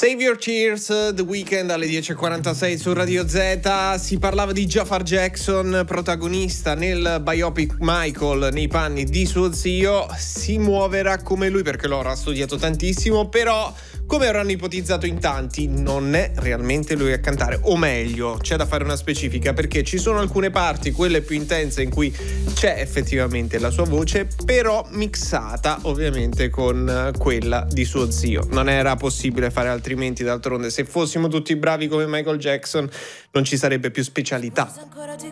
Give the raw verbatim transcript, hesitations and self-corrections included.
Save Your Tears, The Weeknd alle dieci e quarantasei su Radio Z. Si parlava di Jafar Jackson, protagonista nel biopic Michael nei panni di suo zio. Si muoverà come lui perché lo avrà studiato tantissimo, però come avranno ipotizzato in tanti non è realmente lui a cantare, o meglio c'è da fare una specifica perché ci sono alcune parti, quelle più intense, in cui c'è effettivamente la sua voce, però mixata ovviamente con quella di suo zio. Non era possibile fare altrimenti, d'altronde se fossimo tutti bravi come Michael Jackson non ci sarebbe più specialità.